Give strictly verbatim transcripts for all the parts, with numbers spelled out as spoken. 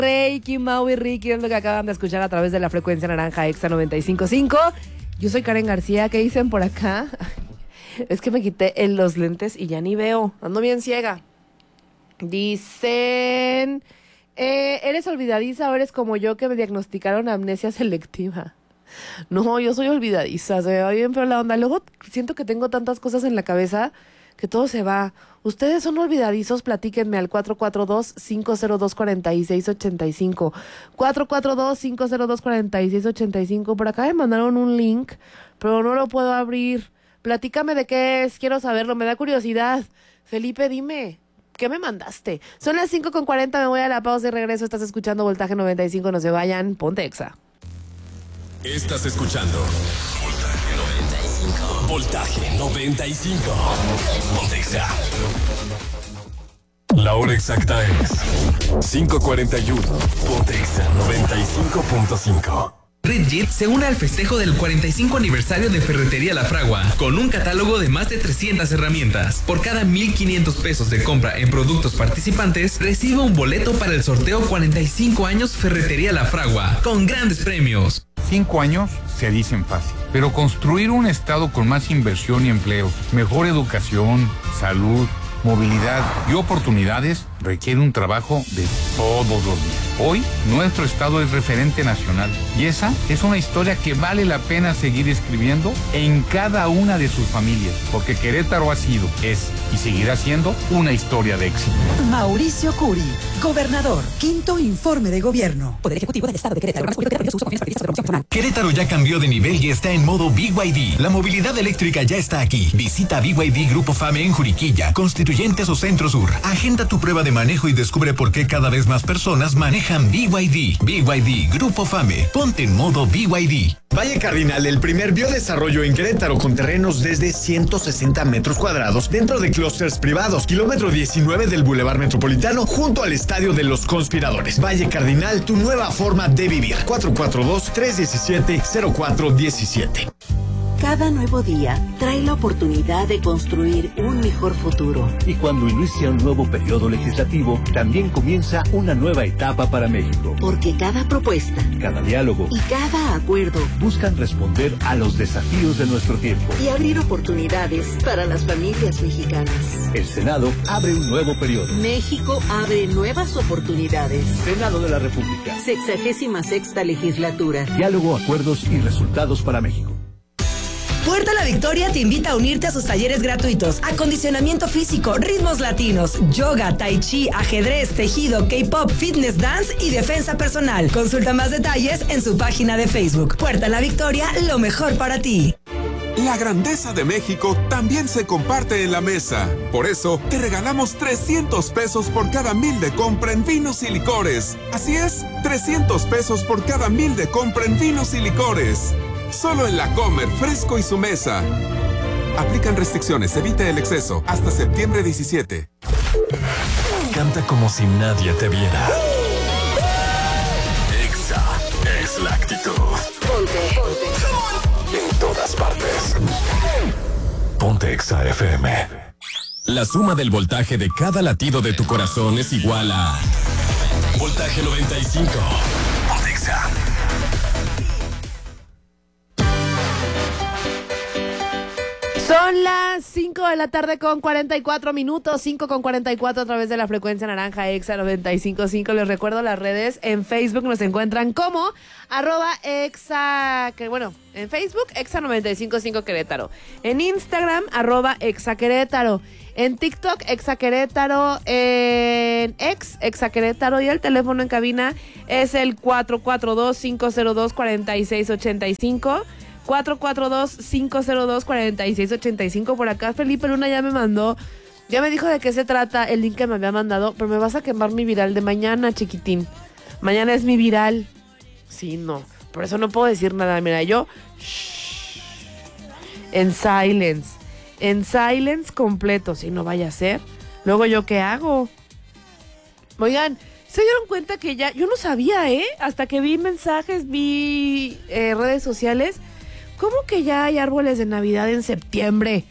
Reiki, Mau y Ricky es lo que acaban de escuchar a través de la frecuencia naranja Exa noventa y cinco punto cinco. Yo soy Karen García. ¿Qué dicen por acá? Es que me quité el, los lentes y ya ni veo. Ando bien ciega. Dicen... Eh, ¿Eres olvidadiza o eres como yo que me diagnosticaron amnesia selectiva? No, yo soy olvidadiza. Se me va bien feo la onda. Luego siento que tengo tantas cosas en la cabeza que todo se va. Ustedes son olvidadizos, platíquenme al cuatro cuatro dos, cinco cero dos, cuatro seis ocho cinco. cuatro cuatro dos, cinco cero dos, cuatro seis ocho cinco. Por acá me mandaron un link, pero no lo puedo abrir. Platícame de qué es, quiero saberlo, me da curiosidad. Felipe, dime, ¿qué me mandaste? Son las cinco con cuarenta, me voy a la pausa y regreso. Estás escuchando Voltaje noventa y cinco, no se vayan, ponte Exa. Estás escuchando Voltaje noventa y cinco. Ponte Exa. La hora exacta es cinco cuarenta y uno. Ponte Exa noventa y cinco punto cinco. Ridgit se une al festejo del cuarenta y cinco aniversario de Ferretería La Fragua, con un catálogo de más de trescientas herramientas. Por cada mil quinientos pesos de compra en productos participantes, recibe un boleto para el sorteo cuarenta y cinco años Ferretería La Fragua, con grandes premios. Cinco años se dicen fácil, pero construir un estado con más inversión y empleos, mejor educación, salud, movilidad y oportunidades requiere un trabajo de todos los días. Hoy, nuestro estado es referente nacional y esa es una historia que vale la pena seguir escribiendo en cada una de sus familias, porque Querétaro ha sido, es y seguirá siendo una historia de éxito. Mauricio Curi, gobernador, quinto informe de gobierno. Poder Ejecutivo del Estado de Querétaro. Querétaro ya cambió de nivel y está en modo B Y D. La movilidad eléctrica ya está aquí. Visita B Y D Grupo FAME en Juriquilla, Constituyentes o Centro Sur. Agenda tu prueba de manejo y descubre por qué cada vez más personas manejan B Y D. B Y D Grupo FAME. Ponte en modo B Y D. Valle Cardinal, el primer biodesarrollo en Querétaro con terrenos desde ciento sesenta metros cuadrados dentro de clústeres privados. Kilómetro diecinueve del Boulevard Metropolitano junto al Estadio de los Conspiradores. Valle Cardinal, tu nueva forma de vivir. cuatro cuatro dos, tres uno siete, cero cuatro uno siete. Cada nuevo día trae la oportunidad de construir un mejor futuro. Y cuando inicia un nuevo periodo legislativo, también comienza una nueva etapa para México. Porque cada propuesta, cada diálogo y cada acuerdo buscan responder a los desafíos de nuestro tiempo y abrir oportunidades para las familias mexicanas. El Senado abre un nuevo periodo. México abre nuevas oportunidades. Senado de la República. Sexagésima sexta legislatura. Diálogo, acuerdos y resultados para México. Puerta La Victoria te invita a unirte a sus talleres gratuitos. Acondicionamiento físico, ritmos latinos, yoga, tai chi, ajedrez, tejido, K-pop, fitness dance y defensa personal. Consulta más detalles en su página de Facebook. Puerta La Victoria, lo mejor para ti. La grandeza de México también se comparte en la mesa. Por eso, te regalamos trescientos pesos por cada mil de compra en vinos y licores. Así es, trescientos pesos por cada mil de compra en vinos y licores. Solo en La Comer, Fresco y Su Mesa. Aplican restricciones, evita el exceso. Hasta septiembre diecisiete. Canta como si nadie te viera. Exa es la actitud. Ponte, ponte. En todas partes. Ponte Exa F M. La suma del voltaje de cada latido de tu corazón es igual a Voltaje noventa y cinco. Ponte Exa. Son las cinco de la tarde con cuarenta y cuatro minutos, cinco con cuarenta y cuatro a través de la frecuencia naranja Exa noventa y cinco punto cinco. Les recuerdo las redes, en Facebook nos encuentran como arroba Exa, que bueno, en Facebook Exa noventa y cinco punto cinco Querétaro, en Instagram arroba Exa Querétaro, en TikTok Exa Querétaro, en Ex Exa Querétaro y el teléfono en cabina es el cuatro cuatro dos, cinco cero dos, cuatro seis ocho cinco. cuatro cuatro dos, cinco cero dos, cuatro seis ocho cinco. Por acá Felipe Luna ya me mandó, ya me dijo de qué se trata el link que me había mandado, pero me vas a quemar mi viral de mañana, chiquitín. Mañana es mi viral. Sí, no, por eso no puedo decir nada. Mira, yo shh, en silence, en silence completo, si no vaya a ser. Luego yo qué hago. Oigan, ¿se dieron cuenta que ya, yo no sabía, eh? Hasta que vi mensajes, vi eh, redes sociales. ¿Cómo que ya hay árboles de Navidad en septiembre?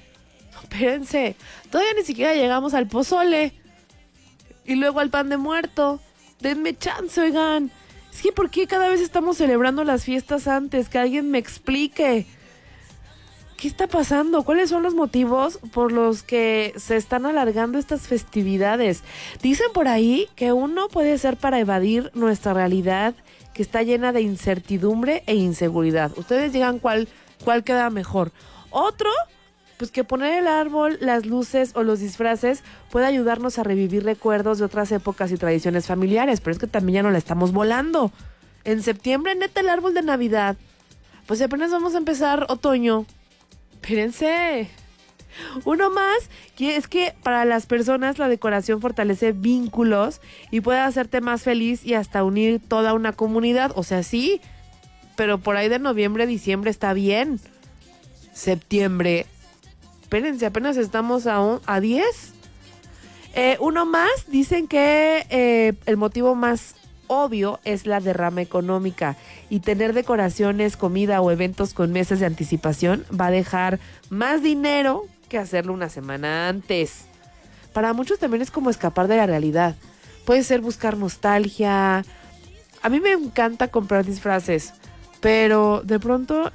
Espérense, todavía ni siquiera llegamos al pozole. Y luego al pan de muerto. Denme chance, oigan. Es que ¿por qué cada vez estamos celebrando las fiestas antes? Que alguien me explique. ¿Qué está pasando? ¿Cuáles son los motivos por los que se están alargando estas festividades? Dicen por ahí que uno puede ser para evadir nuestra realidad que está llena de incertidumbre e inseguridad. Ustedes digan cuál, cuál queda mejor. Otro, pues que poner el árbol, las luces o los disfraces puede ayudarnos a revivir recuerdos de otras épocas y tradiciones familiares, pero es que también ya no la estamos volando. En septiembre, neta, el árbol de Navidad. Pues apenas vamos a empezar otoño. Espérense. Uno más, que es que para las personas la decoración fortalece vínculos y puede hacerte más feliz y hasta unir toda una comunidad. O sea, sí, pero por ahí de noviembre, diciembre está bien. Septiembre. Espérense, apenas estamos a, un, a diez. Eh, uno más, dicen que eh, el motivo más obvio es la derrama económica y tener decoraciones, comida o eventos con meses de anticipación va a dejar más dinero que hacerlo una semana antes. Para muchos también es como escapar de la realidad. Puede ser buscar nostalgia. A mí me encanta comprar disfraces, pero de pronto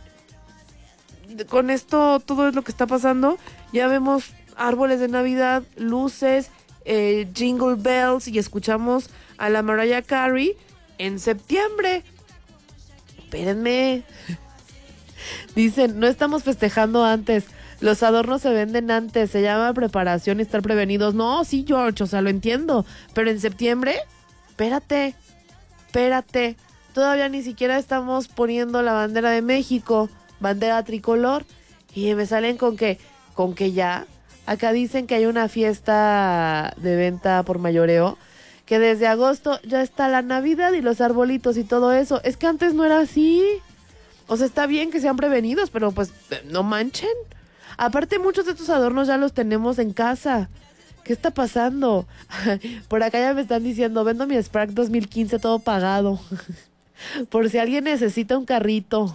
con esto, todo lo que está pasando, ya vemos árboles de Navidad, luces, eh, jingle bells y escuchamos a la Mariah Carey en septiembre. Espérenme. Dicen, no estamos festejando antes. Los adornos se venden antes. Se llama preparación y estar prevenidos. No, sí, George, o sea, lo entiendo. Pero en septiembre, espérate, espérate. Todavía ni siquiera estamos poniendo la bandera de México, bandera tricolor. Y me salen con que, con que ya. Acá dicen que hay una fiesta de venta por mayoreo, que desde agosto ya está la Navidad y los arbolitos y todo eso. Es que antes no era así. O sea, está bien que sean prevenidos, pero pues no manchen. Aparte, muchos de estos adornos ya los tenemos en casa. ¿Qué está pasando? Por acá ya me están diciendo, vendo mi Spark dos mil quince todo pagado. Por si alguien necesita un carrito.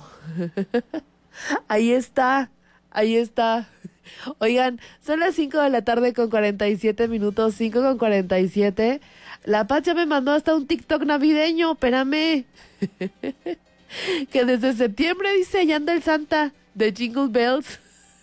Ahí está, ahí está. Oigan, son las cinco de la tarde con cuarenta y siete minutos, cinco con cuarenta y siete. La Paz ya me mandó hasta un TikTok navideño, espérame. Que desde septiembre dice, ya anda el Santa de Jingle Bells.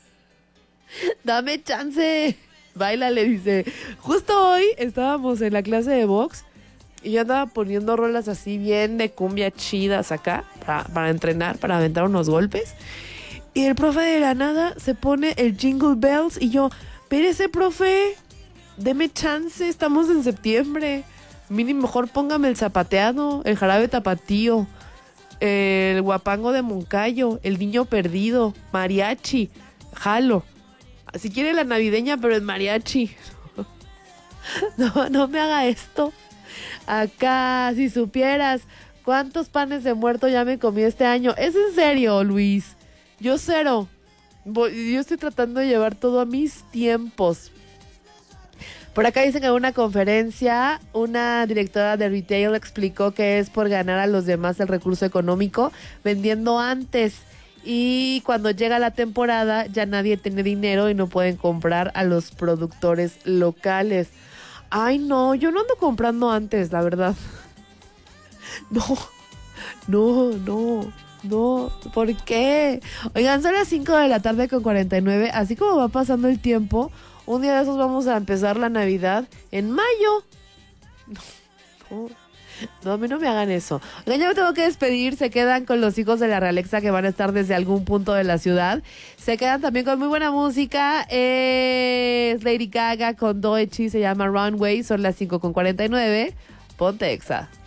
Dame chance. Báilale, dice. Justo hoy estábamos en la clase de box y yo andaba poniendo rolas así bien de cumbia chidas acá para, para entrenar, para aventar unos golpes. Y el profe de la nada se pone el Jingle Bells y yo, espérese, profe, deme chance, estamos en septiembre. Mínimo, mejor póngame el zapateado, el jarabe tapatío, el guapango de Moncayo, el niño perdido, mariachi, jalo. Si quiere la navideña, pero en mariachi. No, no me haga esto. Acá, si supieras cuántos panes de muerto ya me comí este año. ¿Es en serio, Luis? Yo cero. Voy, yo estoy tratando de llevar todo a mis tiempos. Por acá dicen que en una conferencia, una directora de retail explicó que es por ganar a los demás el recurso económico, vendiendo antes. Y cuando llega la temporada, ya nadie tiene dinero y no pueden comprar a los productores locales. Ay, no, yo no ando comprando antes, la verdad. No, no, no. No, ¿por qué? Oigan, son las cinco de la tarde con cuarenta y nueve. Así como va pasando el tiempo, un día de esos vamos a empezar la Navidad en mayo. No, no, no, a mí no me hagan eso. Oigan, ya me tengo que despedir. Se quedan con los hijos de la Realexa, que van a estar desde algún punto de la ciudad. Se quedan también con muy buena música. Es Lady Gaga con Doechii, se llama Runway. Son las cinco con cuarenta y nueve. Ponte Exa.